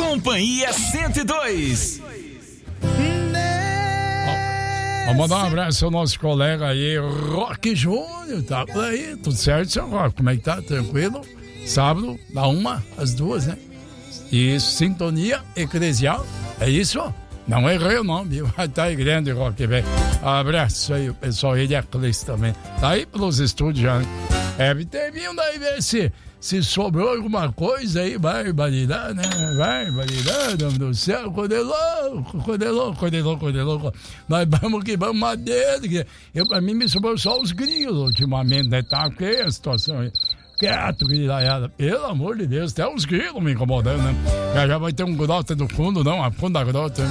Companhia 102. Vamos mandar um abraço ao nosso colega aí, Roque Júnior, tá por aí, tudo certo, seu Roque? Como é que tá? Tranquilo? Sábado, da 1 às 2, né? Isso, sintonia eclesial, é isso? Não errei o nome, vai estar aí grande, Roque, velho. Abraço aí, o pessoal aí de Eclesias também. Tá aí pelos estúdios já, né? Tem vindo aí ver se sobrou alguma coisa aí, barbaridade, né? Barbaridade, homem do céu, quando é louco. Nós vamos que vamos madeira. Pra mim me sobrou só os grilos ultimamente, né? Tá, porque a situação aí. Quieto, grilaiada. Pelo amor de Deus, até os grilos me incomodando, né? Já vai ter um grota do fundo, não? A fundo da grota.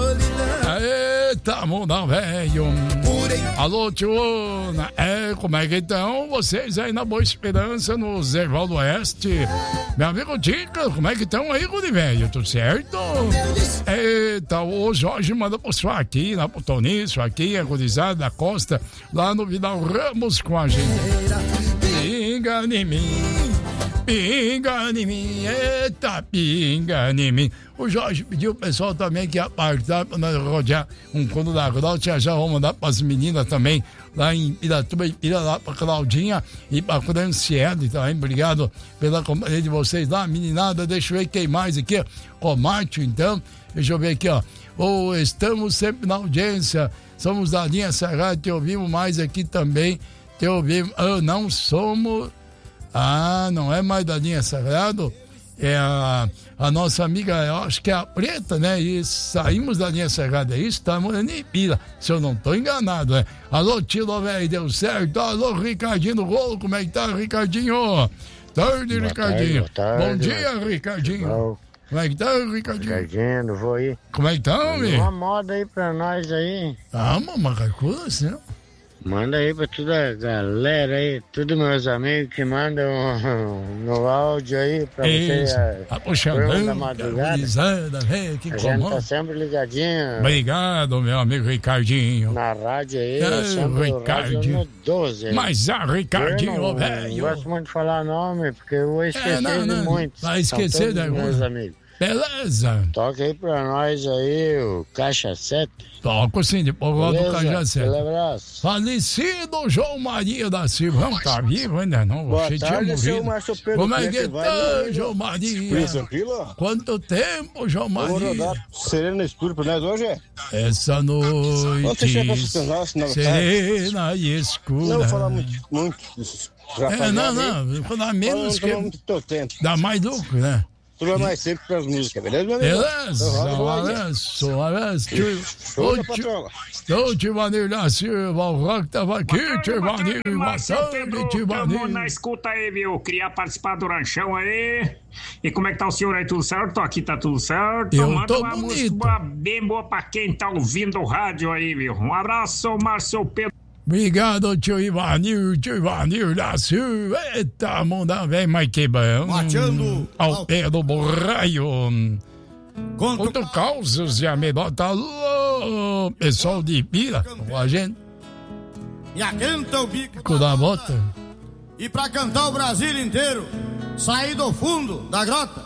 Eita, mundão velho. Alô, tiona. Como é que estão vocês aí na Boa Esperança, no Zerval do Oeste? Meu amigo Tica, como é que estão aí, Guri velho? Tudo certo? Eita, o Jorge manda pro aqui, lá pro Toninho, aqui, a gurizada da Costa, lá no Vidal Ramos com a gente. Pinga em mim, eita, pinga em mim. O Jorge pediu o pessoal também que ia partar para nós rodear um fundo da grota. Já vamos mandar para as meninas também, lá em Piratuba e Pira, lá para Claudinha e para Franciele também. Obrigado pela companhia de vocês lá, meninada. Deixa eu ver quem mais aqui. Ó, Márcio, então. Deixa eu ver aqui, ó. Estamos sempre na audiência. Somos da linha Serrada, te ouvimos mais aqui também. Te ouvimos. Não somos. Não é mais da linha Sagrado, é a nossa amiga, eu acho que é a Preta, né? E saímos da linha Sagrada, é isso? Estamos em Pira, se eu não estou enganado, né? Alô, tio velho, deu certo? Alô, Ricardinho do Rolo, como é que tá, Ricardinho? Tarde, Ricardinho. Tarde. Bom dia, Ricardinho. Como é que tá, Ricardinho? Ricardinho, não vou aí. Como é que tá, homem? Uma moda aí pra nós aí. Uma coisa assim, ó. Manda aí pra toda a galera aí, todos meus amigos que mandam no áudio aí pra você. Da madrugada. Que a gente tá sempre ligadinho. Obrigado, meu amigo Ricardinho. Na rádio aí, Ricardinho. No 12. Aí. Mas Ricardinho, velho. Não gosto muito de falar nome, porque eu vou esquecer de muitos. Vai esquecer de alguns. Meus amigos. Beleza. Toca aí pra nós aí o Caixa 7. Toco sim, depois volta do Caixa 7. Abraço. Falecido João Maria da Silva. Não tá vivo ainda não. Boa tarde, seu Márcio Pedro. Como é que tá, João Maria? Tranquilo? Quanto tempo, João Maria? Vou rodar serena escura pra nós hoje, é? Essa noite serena e escura. Não vou falar muito. Não. Quando há menos que... Dá mais lucro, né? Tu vai mais sempre com as músicas, beleza, meu amigo? Beleza, um abraço. Ô, Tivanir da Silva, o Rock tava aqui, Tivanir, Tamo na escuta aí, viu? Queria participar do ranchão aí. E como é que tá o senhor aí, tudo certo? Aqui tá tudo certo. Eu tô uma bonito. música bem boa pra quem tá ouvindo o rádio aí, viu? Um abraço, Márcio Pedro. Obrigado, tio Ivanir da Silva. Eita, manda vem, mas que bom. Mateando ao pé do borraio. Contra causas e amedota. Alô, pessoal de Pira, com a gente. E aquenta o bico da bota. E pra cantar o Brasil inteiro, sair do fundo da grota.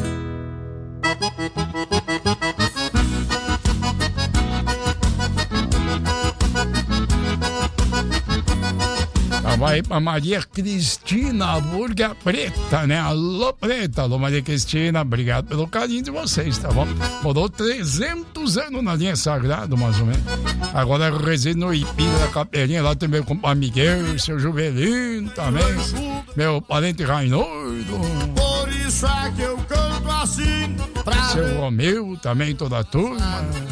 Vai pra Maria Cristina Burga Preta, né? Alô, Preta. Alô, Maria Cristina. Obrigado pelo carinho de vocês, tá bom? Morou 300 anos na linha Sagrada, mais ou menos. Agora eu resido no Ipira da Capelinha. Lá tem meu compadre Miguel, seu Juvelino também. Meu parente Rainordo. Por isso é que eu canto assim pra seu Romeu também, toda a turma.